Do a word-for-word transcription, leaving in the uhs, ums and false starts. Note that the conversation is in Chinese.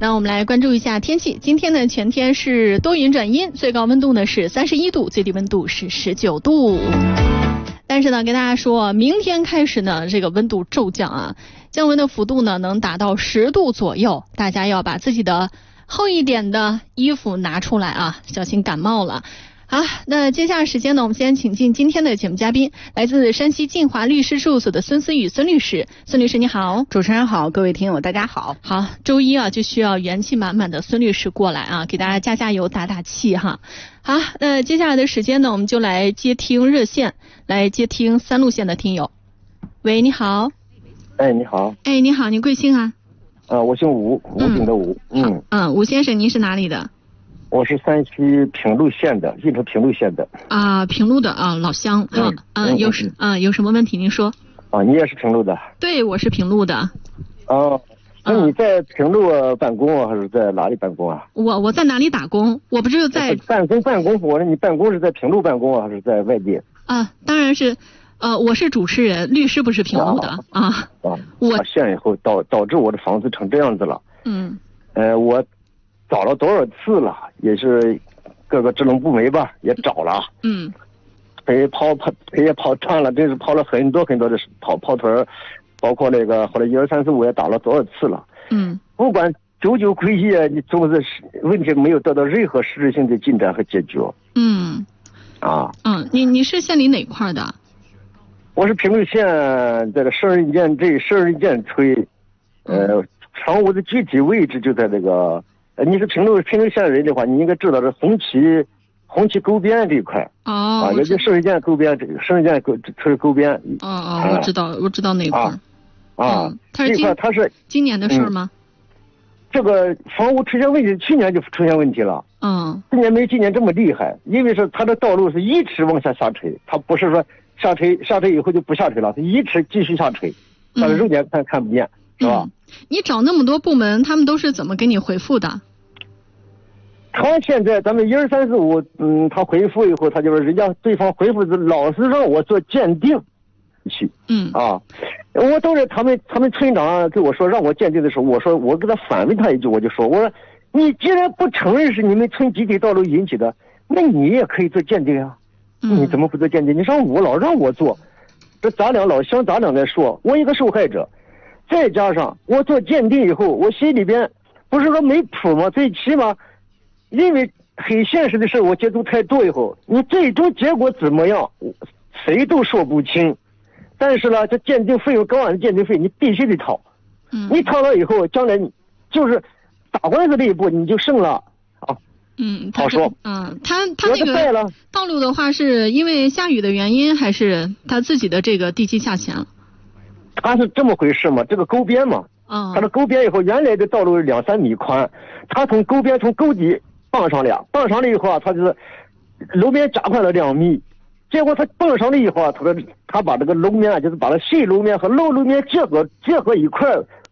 那我们来关注一下天气。今天呢，全天是多云转阴，最高温度呢是三十一度，最低温度是十九度。但是呢，跟大家说，明天开始呢，这个温度骤降啊，降温的幅度呢能达到十度左右，大家要把自己的厚一点的衣服拿出来啊，小心感冒了。好，那接下来时间呢，我们先请进今天的节目嘉宾，来自山西晋华律师事务所的孙思雨孙律师。孙律师你好。 主持人好，各位听友大家好。 好，周一啊就需要元气满满的孙律师过来啊，给大家加加油打打气哈。好，那接下来的时间呢，我们就来接听热线，来接听三路线的听友。喂，你好。 哎，你好。 哎，你好，你贵姓啊？ 呃，我姓吴，吴鼎的吴。 嗯。嗯, 嗯，吴先生，您是哪里的？ 我是山西平陆县的，晋城平陆县的。 啊，平陆的啊，老乡。嗯嗯, 嗯，有什啊有什么问题您说？ 啊，你也是平陆的？ 对，我是平陆的。 哦，那你在平陆办公啊，还是在哪里办公啊？ 我我在哪里打工？我不是在办公办公。我说你办公是在平陆办公啊，还是在外地？ 啊，当然是，呃，我是主持人，律师不是平陆的啊。啊， 啊我下线以后导导致我的房子成这样子了。 嗯。 呃，我找了多少次了，也是各个职能部门吧也找了。 嗯。 陪跑跑陪也跑穿了，真是跑了很多很多的跑跑腿儿，包括那个后来一二三四五也打了多少次了。 嗯。 不管久久归业，你总是问题没有得到任何实质性的进展和解决。 嗯。 啊。 嗯，你你是县里哪块的？ 我是平陆县这个圣人涧镇圣人涧村，呃，房屋的具体位置就在这个，呃，你是平陆平陆县人的话，你应该知道这红旗红旗沟边这一块。 哦。 啊，也就圣人涧沟边这个圣人涧沟村沟边。 哦哦，我知道，我知道那块。 啊。啊， 嗯、它是今它是今年的事儿吗、 嗯？这个房屋出现问题，去年就出现问题了。 嗯。 今年没今年这么厉害，因为是它的道路是一直往下下垂，它不是说下垂下垂以后就不下垂了，它一直继续下垂，但是肉眼看看不见，是吧、 嗯？你找那么多部门，他们都是怎么给你回复的？ 他现在咱们一二三四五，嗯，他回复以后，他就是人家对方回复是老是让我做鉴定去。 嗯。 啊。我都是他们他们村长跟我说让我鉴定的时候，我说我给他反问他一句，我就说我说你既然不承认是你们村集体道路引起的，那你也可以做鉴定啊。 嗯、 你怎么不做鉴定？你让我老让我做，这咱俩老乡咱俩在说，我一个受害者，再加上我做鉴定以后，我心里边不是说没谱吗？最起码因为很现实的事我接触太多以后，你最终结果怎么样谁都说不清。但是呢，这鉴定费用高昂的鉴定费你必须得掏， 嗯， 你掏了以后，将来你就是打官司这一步你就胜了啊。 嗯， 好说。 嗯，他他那个道路的话，是因为下雨的原因，还是他自己的这个地基下陷了？ 他是这么回事嘛，这个沟边嘛， 嗯， 他的沟边以后，原来的道路是两三米宽，他从沟边从沟底傍上了，傍上了以后啊，他就是楼面加宽了两米。结果他蹦上了以后啊，他说他把这个楼面啊，就是把这细楼面和老楼面结合结合一块，